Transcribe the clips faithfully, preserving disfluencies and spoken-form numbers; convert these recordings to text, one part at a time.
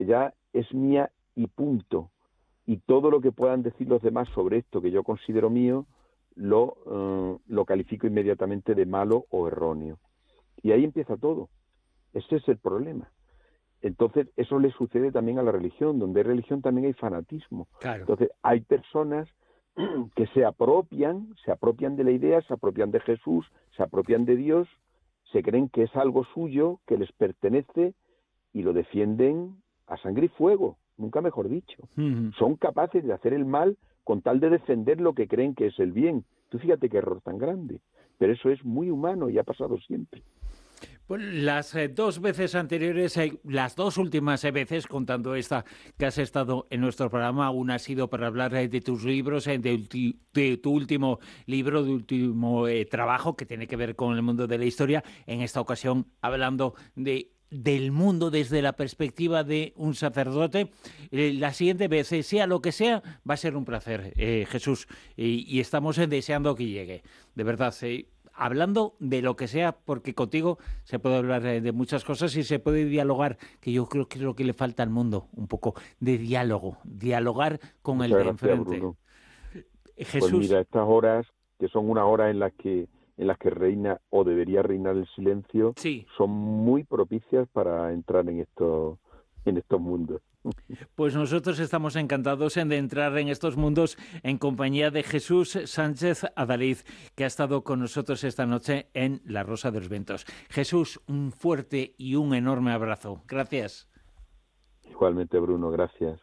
ya es mía y punto. Y todo lo que puedan decir los demás sobre esto que yo considero mío, lo, eh, lo califico inmediatamente de malo o erróneo. Y ahí empieza todo. Ese es el problema. Entonces, eso le sucede también a la religión. Donde hay religión también hay fanatismo. Claro. Entonces, hay personas que se apropian, se apropian de la idea, se apropian de Jesús, se apropian de Dios, se creen que es algo suyo, que les pertenece, y lo defienden a sangre y fuego, nunca mejor dicho. Uh-huh. Son capaces de hacer el mal con tal de defender lo que creen que es el bien. Tú fíjate qué error tan grande. Pero eso es muy humano y ha pasado siempre. Pues las eh, dos veces anteriores, eh, las dos últimas eh, veces, contando esta que has estado en nuestro programa, una ha sido para hablar eh, de tus libros, eh, de, ulti- de tu último libro, de último eh, trabajo que tiene que ver con el mundo de la historia. En esta ocasión, hablando de del mundo desde la perspectiva de un sacerdote. Eh, la siguiente vez, eh, sea lo que sea, va a ser un placer, eh, Jesús, y, y estamos eh, deseando que llegue. De verdad, eh, hablando de lo que sea, porque contigo se puede hablar eh, de muchas cosas y se puede dialogar, que yo creo que es lo que le falta al mundo, un poco de diálogo, dialogar con Muchas el de gracias, enfrente. Bruno. Jesús. Pues mira, estas horas, que son unas horas en las que en las que reina o debería reinar el silencio, sí, son muy propicias para entrar en estos en estos mundos. Pues nosotros estamos encantados de entrar en estos mundos en compañía de Jesús Sánchez Adalid, que ha estado con nosotros esta noche en La Rosa de los Vientos. Jesús, un fuerte y un enorme abrazo. Gracias. Igualmente, Bruno, gracias.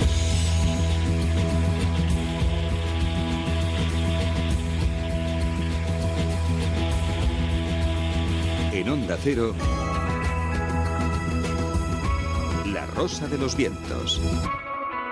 En Onda Cero, La Rosa de los Vientos.